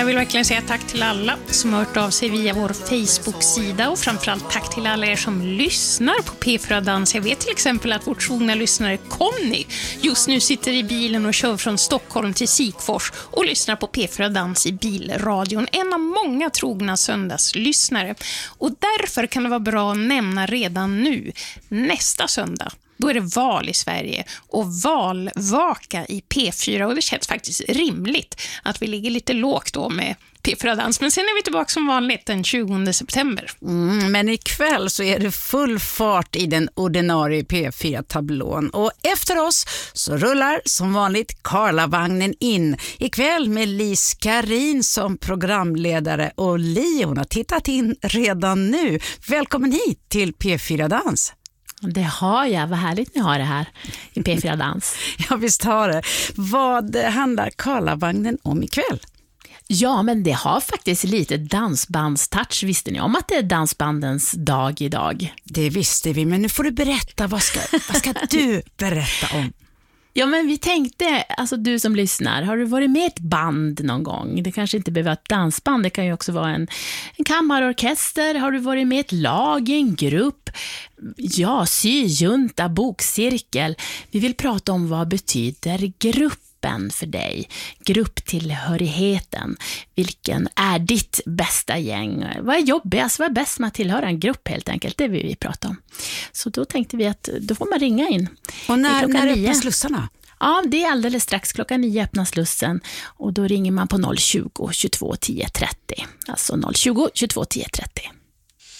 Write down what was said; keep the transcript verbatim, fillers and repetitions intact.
Jag vill verkligen säga tack till alla som har hört av sig via vår Facebook-sida och framförallt tack till alla er som lyssnar på P fyra Dans. Jag vet till exempel att vår trogna lyssnare Conny just nu sitter i bilen och kör från Stockholm till Sikfors och lyssnar på P fyra Dans i bilradion. En av många trogna söndagslyssnare. Och därför kan det vara bra att nämna redan nu, nästa söndag. Då är det val i Sverige och valvaka i P fyra och det känns faktiskt rimligt att vi ligger lite lågt då med P fyra Dans. Men sen är vi tillbaka som vanligt den tjugonde september. Mm, men ikväll så är det full fart i den ordinarie P fyra-tablån. Och efter oss så rullar som vanligt Karlavagnen in. Ikväll med Li Skarin som programledare. Och Li, hon har tittat in redan nu. Välkommen hit till P fyra Dans. Det har jag, vad härligt ni har det här i P fyra Dans. Ja, visst har det. Vad handlar Karlavagnen om ikväll? Ja, men det har faktiskt lite dansbandstouch. Visste ni om att det är dansbandens dag idag? Det visste vi, men nu får du berätta. Vad ska, vad ska du berätta om? Ja, men vi tänkte, alltså du som lyssnar, har du varit med i ett band någon gång? Det kanske inte behöver vara ett dansband, det kan ju också vara en, en kammarorkester. Har du varit med i ett lag, en grupp? Ja, syjunta, bokcirkel. Vi vill prata om vad betyder gruppen för dig, grupptillhörigheten. Vilken är ditt bästa gäng? Vad är jobbigast? Vad är bäst med att tillhöra en grupp helt enkelt? Det vill vi prata om. Så då tänkte vi att då får man ringa in. Och när, när öppnas slussarna? Ja, det är alldeles strax. Klockan nio öppnas slussen och då ringer man på noll tjugo, tjugotvå, tio trettio. Alltså noll tjugo, tjugotvå, tio trettio.